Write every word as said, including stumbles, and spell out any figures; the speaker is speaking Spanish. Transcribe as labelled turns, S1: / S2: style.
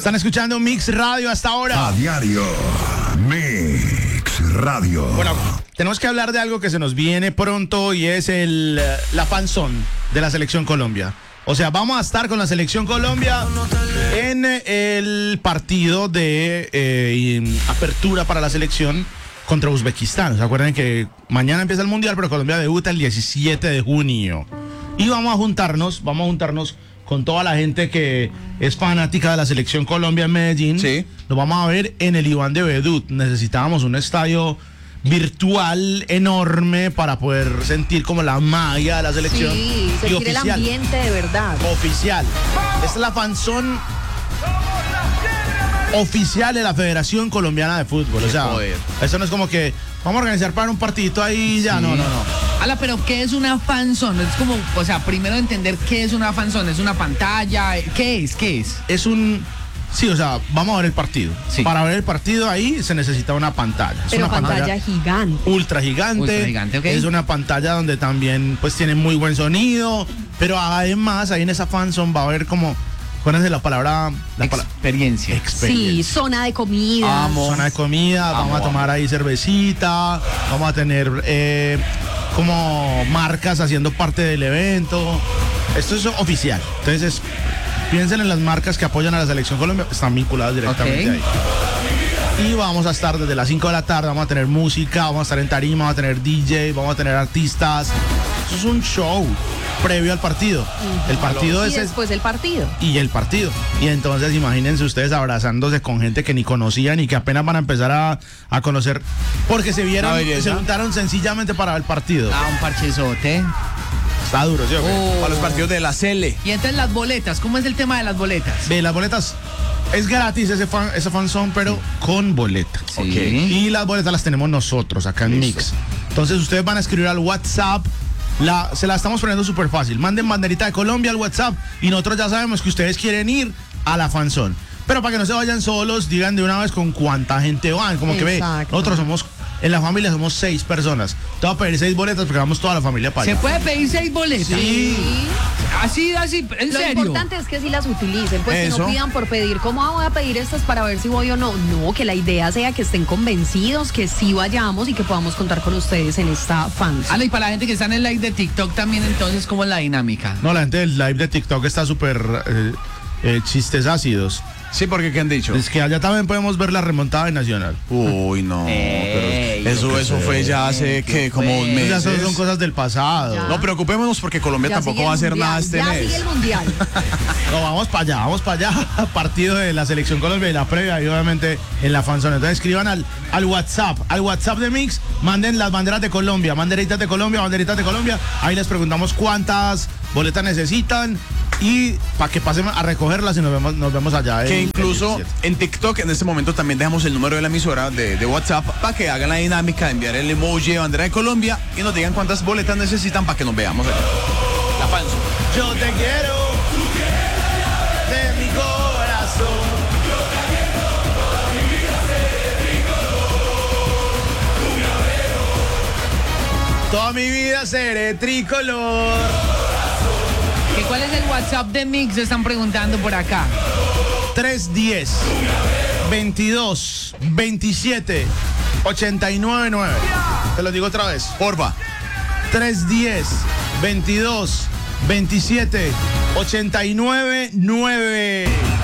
S1: Están escuchando Mix Radio hasta ahora.
S2: A diario, Mix Radio.
S1: Bueno, tenemos que hablar de algo que se nos viene pronto y es el la fanzón de la Selección Colombia. O sea, vamos a estar con la Selección Colombia en el partido de eh, apertura para la selección contra Uzbekistán. ¿Se acuerdan que mañana empieza el Mundial, pero Colombia debuta el diecisiete de junio? Y vamos a juntarnos, vamos a juntarnos con toda la gente que es fanática de la Selección Colombia en Medellín.
S3: Sí.
S1: Nos vamos a ver en el Iván de Bedut. Necesitábamos un estadio virtual enorme para poder sentir como la magia de la selección.
S4: Sí,
S1: y
S4: sentir
S1: oficial,
S4: el ambiente de verdad.
S1: oficial. Esta es la fanzón oficial de la Federación Colombiana de Fútbol. O sea,
S3: Joder.
S1: eso no es como que vamos a organizar para un partidito ahí y ya.
S3: Sí.
S1: No, no, no.
S5: Ala, pero ¿qué es una fanzone? Es como, o sea, primero entender qué es una fanzone. ¿Es una pantalla? ¿Qué es? ¿Qué es?
S1: Es un... Sí, o sea, vamos a ver el partido.
S5: Sí.
S1: Para ver el partido ahí se necesita una pantalla. Es
S4: Pero
S1: una
S4: pantalla gigante.
S1: ultra gigante.
S5: Ultra gigante, ok.
S1: Es una pantalla donde también pues tiene muy buen sonido. Pero además ahí en esa fanzone va a haber como... Acuérdense la palabra... La pala-
S5: Experiencia.
S4: Sí,
S1: experiencia.
S4: zona de comida.
S3: Amo.
S1: Zona de comida,
S3: Amo,
S1: vamos a tomar ahí cervecita, vamos a tener eh, como marcas haciendo parte del evento. Esto es oficial. Entonces, es- piensen en las marcas que apoyan a la Selección Colombia, están vinculadas directamente
S5: Ok.
S1: ahí. Y vamos a estar desde las cinco de la tarde, vamos a tener música, vamos a estar en tarima, vamos a tener D J, vamos a tener artistas. Eso es un show previo al partido. El partido
S4: Y
S1: es...
S4: después el partido.
S1: y el partido. Y entonces imagínense ustedes abrazándose con gente que ni conocían y que apenas van a empezar a, a conocer porque se vieron,
S3: Una belleza.
S1: se juntaron sencillamente para el partido.
S5: Ah, un parchezote.
S1: Está duro, ¿sí o qué?
S5: Oh.
S3: Para los partidos de la Cele.
S5: Y entonces las boletas, ¿cómo es el tema de las boletas?
S1: Ve, las boletas, es gratis ese fan, ese fanzone, pero con boletas.
S5: Sí.
S1: Y las boletas las tenemos nosotros acá en Mix. Entonces ustedes van a escribir al WhatsApp. La, se la estamos poniendo súper fácil. Manden banderita de Colombia al WhatsApp y nosotros ya sabemos que ustedes quieren ir a la fanzone. Pero para que no se vayan solos, digan de una vez con cuánta gente van. Como que ve,
S4: Exacto.
S1: nosotros somos, en la familia somos seis personas. Te voy a pedir seis boletas porque vamos toda la familia para
S5: ¿Se
S1: allá.
S5: puede pedir seis boletas?
S1: Sí.
S5: Así, así, en
S4: Lo
S5: serio.
S4: importante es que sí las utilicen, pues que
S3: Eso.
S4: no pidan por pedir, ¿cómo ah, voy a pedir estas para ver si voy o no? No, que la idea sea que estén convencidos, que sí vayamos y que podamos contar con ustedes en esta fans.
S5: Ala, y para la gente que está en el live de TikTok también, entonces, ¿cómo es la dinámica?
S1: No, la gente del live de TikTok está súper eh, eh, chistes ácidos.
S3: Sí, porque ¿qué han dicho?
S1: Es que allá también podemos ver la remontada de Nacional.
S3: Uy, no.
S5: Ey,
S3: pero eso, eso fue ya hace que como un mes.
S1: Ya son, son cosas del pasado.
S4: Ya.
S3: No preocupémonos porque Colombia
S4: Ya
S3: tampoco
S4: sigue
S3: va a
S4: el
S3: hacer
S4: mundial,
S3: nada este
S4: ya
S3: mes.
S4: sigue el mundial.
S1: No, vamos para allá, vamos para allá. Partido de la Selección Colombia y la previa y obviamente en la fanzone. Entonces escriban al, al WhatsApp, al WhatsApp de Mix, manden las banderas de Colombia, banderitas de Colombia, banderitas de Colombia. Ahí les preguntamos cuántas boletas necesitan y para que pasemos a recogerlas y nos vemos, nos vemos allá.
S3: Que
S1: el-
S3: incluso
S1: el diecisiete.
S3: en TikTok en este momento también dejamos el número de la emisora de, de WhatsApp para que hagan la dinámica de enviar el emoji de bandera de Colombia y nos digan cuántas boletas necesitan para que nos veamos allá. La fanzone.
S1: Yo te quiero de mi corazón. Toda mi vida seré tricolor.
S5: ¿Que ¿Cuál es el WhatsApp de Mix? Están preguntando por acá.
S1: tres diez, veintidós, veintisiete, ochenta y nueve nueve. Te lo digo otra vez.
S3: Porfa.
S1: tres diez, veintidós, veintisiete, ochenta y nueve nueve.